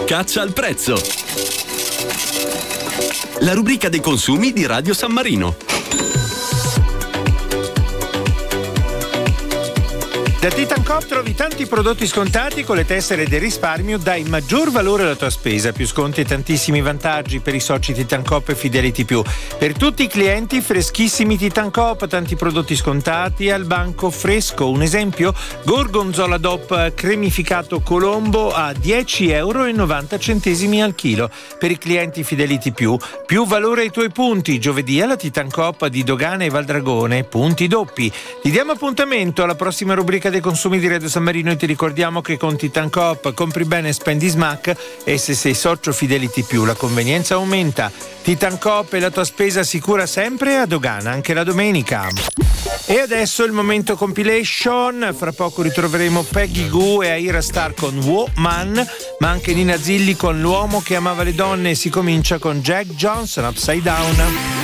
Caccia al prezzo. La rubrica dei consumi di Radio San Marino. Da Titancop trovi tanti prodotti scontati. Con le tessere del risparmio dai maggior valore alla tua spesa, più sconti e tantissimi vantaggi per i soci Titancop e Fidelity Più. Per tutti i clienti freschissimi Titancop, tanti prodotti scontati al banco fresco. Un esempio: Gorgonzola DOP cremificato Colombo a €10,90 al chilo. Per i clienti Fidelity Più valore ai tuoi punti. Giovedì alla Titancop di Dogana e Valdragone, punti doppi. Ti diamo appuntamento alla prossima rubrica dei consumi di Radio San Marino e ti ricordiamo che con Titancop compri bene, spendi smack, e se sei socio Fidelity Più la convenienza aumenta. Titancop è la tua spesa sicura sempre a Dogana, anche la domenica. E adesso il momento compilation. Fra poco ritroveremo Peggy Gou e Aira Star con Woman, ma anche Nina Zilli con L'uomo che amava le donne. Si comincia con Jack Johnson, Upside Down.